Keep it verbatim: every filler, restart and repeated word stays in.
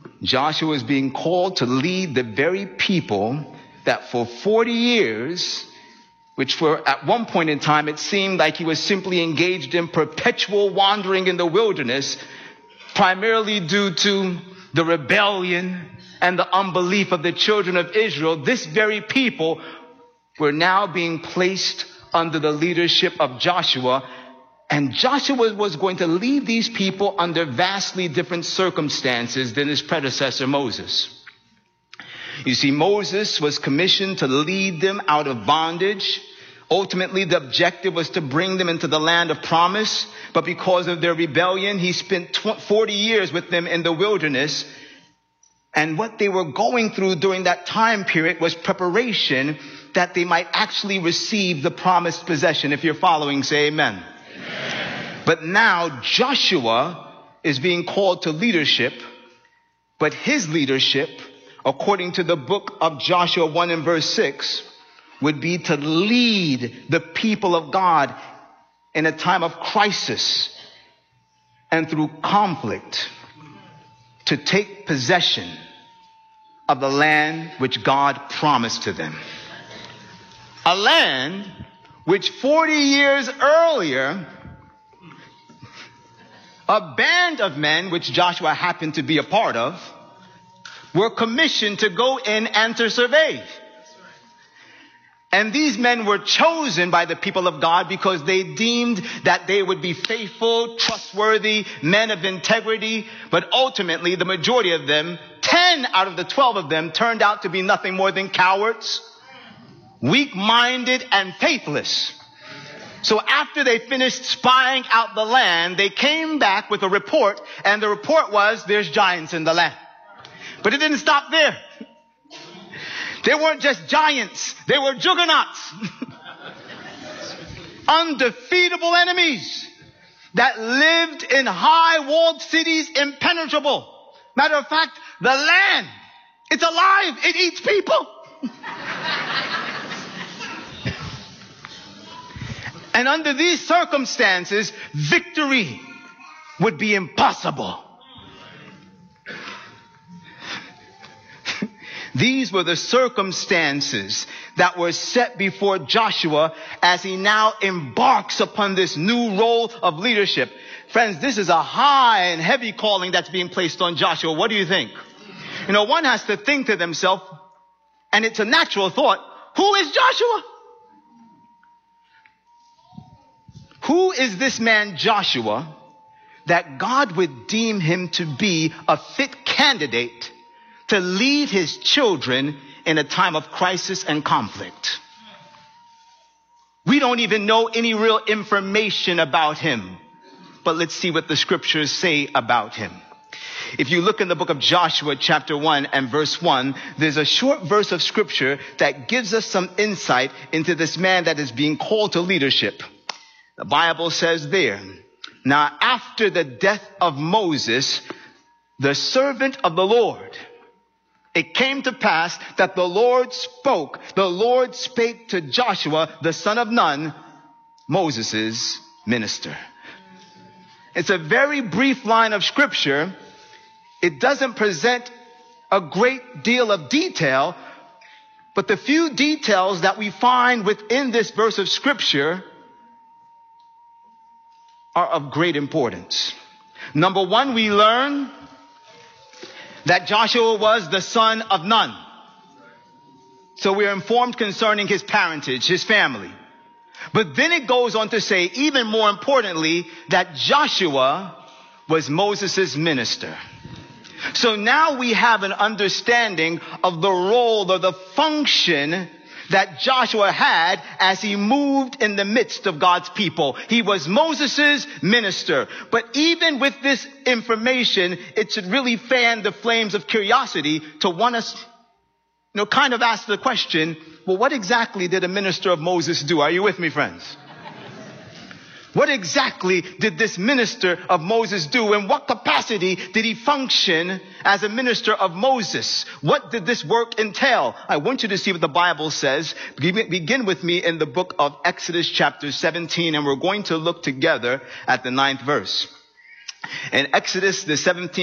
Joshua is being called to lead the very people that for forty years, which for at one point in time, it seemed like he was simply engaged in perpetual wandering in the wilderness, primarily due to the rebellion and the unbelief of the children of Israel. This very people were now being placed under the leadership of Joshua. And Joshua was going to lead these people under vastly different circumstances than his predecessor Moses. You see, Moses was commissioned to lead them out of bondage. Ultimately, the objective was to bring them into the land of promise. But because of their rebellion, he spent forty years with them in the wilderness. And what they were going through during that time period was preparation that they might actually receive the promised possession. If you're following, say amen. Amen. But now Joshua is being called to leadership, but his leadership, according to the book of Joshua one and verse six, would be to lead the people of God in a time of crisis and through conflict to take possession of the land which God promised to them. A land which forty years earlier, a band of men, which Joshua happened to be a part of, were commissioned to go in and to survey. And these men were chosen by the people of God because they deemed that they would be faithful, trustworthy, men of integrity. But ultimately, the majority of them, ten out of the twelve of them, turned out to be nothing more than cowards, weak-minded, and faithless. So after they finished spying out the land, they came back with a report, and the report was, there's giants in the land. But it didn't stop there. They weren't just giants, they were juggernauts. Undefeatable enemies that lived in high-walled cities, impenetrable. Matter of fact, the land, it's alive, it eats people. And under these circumstances, victory would be impossible. These were the circumstances that were set before Joshua as he now embarks upon this new role of leadership. Friends, this is a high and heavy calling that's being placed on Joshua. What do you think? You know, one has to think to themselves, and it's a natural thought, who is Joshua? Who is this man Joshua that God would deem him to be a fit candidate to lead his children in a time of crisis and conflict? We don't even know any real information about him, but let's see what the scriptures say about him. If you look in the book of Joshua chapter one and verse one, there's a short verse of scripture that gives us some insight into this man that is being called to leadership. The Bible says there, now after the death of Moses, the servant of the Lord, it came to pass that the Lord spoke, the Lord spake to Joshua, the son of Nun, Moses' minister. It's a very brief line of scripture. It doesn't present a great deal of detail, but the few details that we find within this verse of scripture are of great importance. Number one, we learn that Joshua was the son of Nun. So we are informed concerning his parentage, his family. But then it goes on to say, even more importantly, that Joshua was Moses' minister. So now we have an understanding of the role or the function that Joshua had as he moved in the midst of God's people. He was Moses' minister. But even with this information, it should really fan the flames of curiosity to want us, you know, kind of ask the question, well, what exactly did a minister of Moses do? Are you with me, friends? What exactly did this minister of Moses do? In what capacity did he function as a minister of Moses? What did this work entail? I want you to see what the Bible says. Begin with me in the book of Exodus chapter seventeen, and we're going to look together at the ninth verse. In Exodus, the seventeenth